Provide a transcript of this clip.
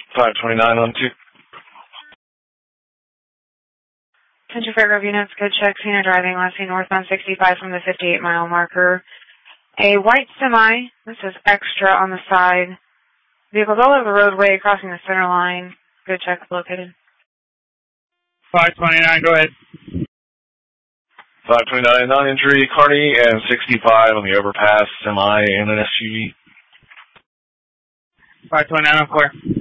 529 on 2. Central Fairgrove units, good check, senior driving, last seen northbound 65 from the 58-mile marker. A white semi, this is extra on the side. Vehicles all over the roadway, crossing the center line. Good check located. 529, go ahead. 529, non-injury, Carney, and 65 on the overpass, semi, and an SUV. 529, I'm clear.